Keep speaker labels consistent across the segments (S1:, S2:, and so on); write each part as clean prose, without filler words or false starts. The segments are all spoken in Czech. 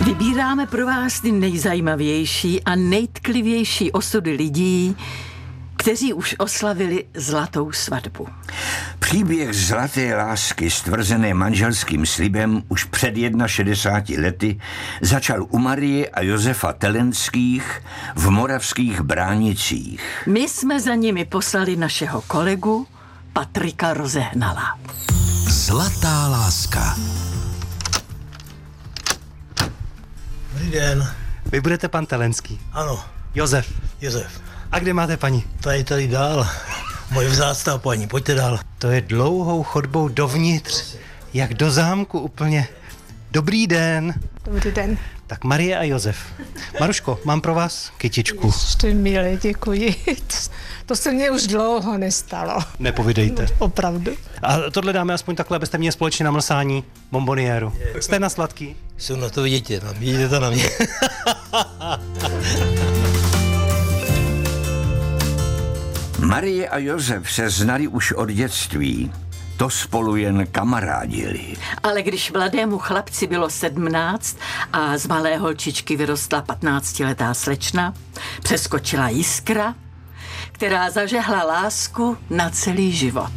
S1: Vybíráme pro vás ty nejzajímavější a nejtklivější osudy lidí, kteří už oslavili zlatou svatbu.
S2: Příběh zlaté lásky stvrzené manželským slibem už před 61 lety začal u Marie a Josefa Telenských v moravských Bránicích.
S1: My jsme za nimi poslali našeho kolegu Patrika Rozehnala.
S3: Zlatá láska.
S4: Dobrý den.
S5: Vy budete pan Telenský.
S4: Ano,
S5: Josef.
S4: Josef.
S5: A kde máte paní?
S4: Tady dál. Moje vzácná paní, pojďte dál.
S5: To je dlouhou chodbou dovnitř, jak do zámku úplně. Dobrý den.
S6: Dobrý den.
S5: Tak Marie a Josef. Maruško, mám pro vás kytičku.
S6: Ještě milé, děkuji. To se mně už dlouho nestalo.
S5: Nepovídejte.
S6: Opravdu.
S5: A tohle dáme aspoň takhle, abyste měli společně na mlsání bomboniéru. Jste na sladký?
S4: Jsou na to vidíte to na mě.
S2: Marie a Josef se znali už od dětství. To spolu jen kamarádili.
S1: Ale když mladému chlapci bylo 17 a z malé holčičky vyrostla 15letá slečna, přeskočila jiskra, která zažehla lásku na celý život.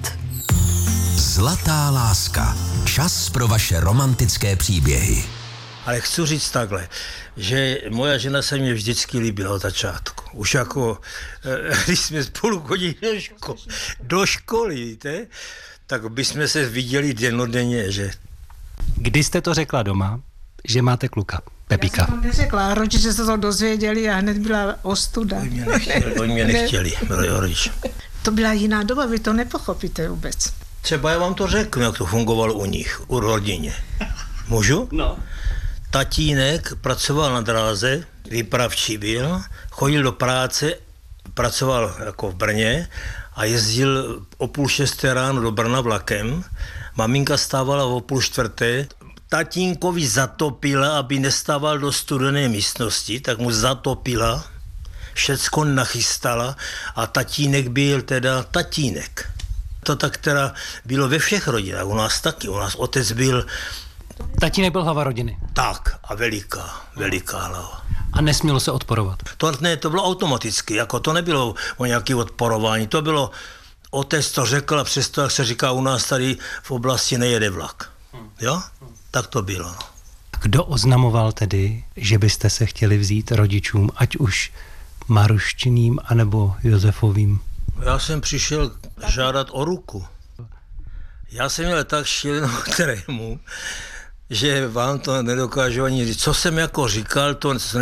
S3: Zlatá láska. Čas pro vaše romantické příběhy.
S4: Ale chci říct takhle, že moja žena se mě vždycky líbila od začátku. Už jako, když jsme spolu chodili do školy, víte, tak bychom se viděli dennodenně, že...
S5: Kdy jste to řekla doma, že máte kluka, Pepíka?
S6: Já jsem to neřekla, rodiče se to dozvěděli a hned byla ostuda.
S4: Oni mě nechtěli, byli rodiče.
S6: To byla jiná doba, vy to nepochopíte vůbec.
S4: Třeba já vám to řeknu, jak to fungovalo u nich, u rodině. Můžu?
S5: No.
S4: Tatínek pracoval na dráze, výpravčí byl, chodil do práce, pracoval jako v Brně a jezdil o 5:30 ráno do Brna vlakem. Maminka stávala o 3:30. Tatínkovi zatopila, aby nestával do studené místnosti, tak mu zatopila, všecko nachystala a tatínek byl teda tatínek. To tak teda bylo ve všech rodinách, u nás taky, u nás otec byl
S5: Tatínek byl hlava rodiny.
S4: tak a veliká hlava.
S5: A nesmělo se odporovat.
S4: To bylo automaticky, jako to nebylo o nějaké odporování, to bylo, otec to řekl a přesto, jak se říká u nás tady v oblasti, nejede vlak. Jo? Tak to bylo. No.
S5: Kdo oznamoval tedy, že byste se chtěli vzít rodičům, ať už Maruščiným, anebo Josefovým?
S4: Já jsem přišel žádat o ruku. Já jsem měl tak šílenou trému, že vám to nedokážu ani říct. Co jsem jako říkal, to